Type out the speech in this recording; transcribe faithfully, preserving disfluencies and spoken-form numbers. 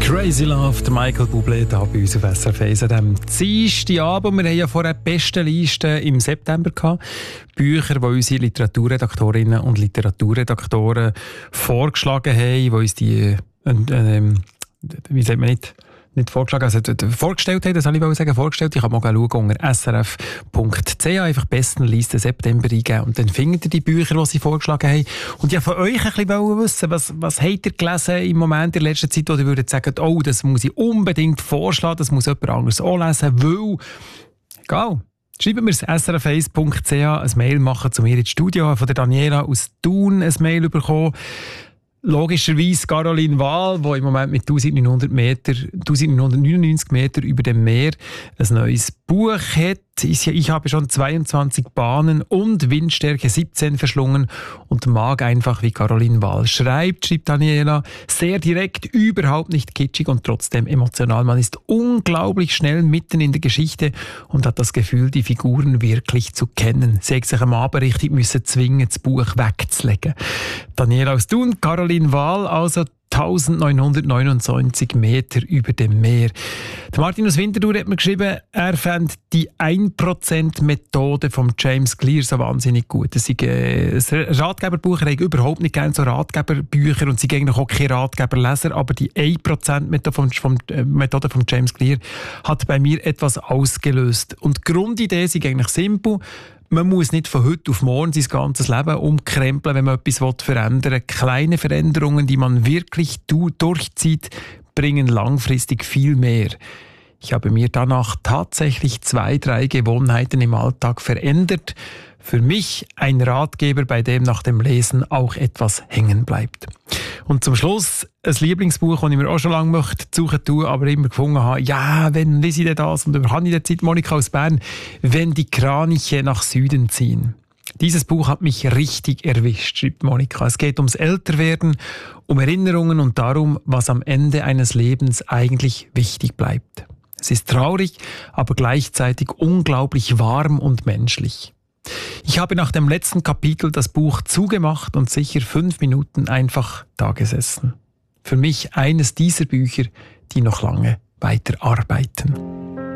Crazy Love, der Michael Bublé hier bei uns auf S R F eins an diesem Dienstagabend. Wir haben ja vorher die besten Listen im September gehabt. Bücher, die unsere Literaturredaktorinnen und Literaturredaktoren vorgeschlagen haben, die uns die, äh, äh, wie sagt man nicht, nicht vorgeschlagen, also vorgestellt haben, das soll ich sagen, vorgestellt. Ich kann mal schauen unter s r f punkt c h, einfach Bestenliste September eingeben und dann findet ihr die Bücher, die sie vorgeschlagen haben. Und ich wollte von euch ein bisschen wissen, was, was habt ihr gelesen im Moment, in letzter Zeit, wo ihr würdet sagen, oh, das muss ich unbedingt vorschlagen, das muss jemand anderes auch lesen, weil, egal. Schreiben wir es s r f eins punkt c h, ein Mail machen zu mir ins Studio, von der Daniela aus Thun ein Mail bekommen. Logischerweise Caroline Wahl, die im Moment mit neunzehnhundert Meter, neunzehnhundertneunundneunzig Meter über dem Meer ein neues Buch hat. Ich habe schon zweiundzwanzig Bahnen und Windstärke siebzehn verschlungen und mag einfach, wie Caroline Wahl schreibt, schreibt Daniela, sehr direkt, überhaupt nicht kitschig und trotzdem emotional. Man ist unglaublich schnell mitten in der Geschichte und hat das Gefühl, die Figuren wirklich zu kennen. Sie hat sich am Abend richtig müssen zwingen, das Buch wegzulegen. Daniela aus Thun, Caroline Wahl, also neunzehnhundertneunundneunzig Meter über dem Meer. Der Martin aus Winterthur hat mir geschrieben, er fand die ein Prozent Methode von James Clear so wahnsinnig gut. Das ist ein Ratgeberbuch, er hat überhaupt nicht gerne so Ratgeberbücher und sie eigentlich auch kein Ratgeberleser, aber die ein Prozent Methode von, von, äh, Methode von James Clear hat bei mir etwas ausgelöst. Und die Grundidee ist eigentlich simpel. Man muss nicht von heute auf morgen sein ganzes Leben umkrempeln, wenn man etwas verändern will. Kleine Veränderungen, die man wirklich durchzieht, bringen langfristig viel mehr. Ich habe mir danach tatsächlich zwei, drei Gewohnheiten im Alltag verändert. Für mich ein Ratgeber, bei dem nach dem Lesen auch etwas hängen bleibt. Und zum Schluss ein Lieblingsbuch, das ich mir auch schon lange möchte suchen tun, aber immer gefunden habe, ja, wenn lese ich denn das und über habe ich Zeit, Monika aus Bern, wenn die Kraniche nach Süden ziehen. Dieses Buch hat mich richtig erwischt, schreibt Monika. Es geht ums Älterwerden, um Erinnerungen und darum, was am Ende eines Lebens eigentlich wichtig bleibt. Es ist traurig, aber gleichzeitig unglaublich warm und menschlich. Ich habe nach dem letzten Kapitel das Buch zugemacht und sicher fünf Minuten einfach da gesessen. Für mich eines dieser Bücher, die noch lange weiterarbeiten.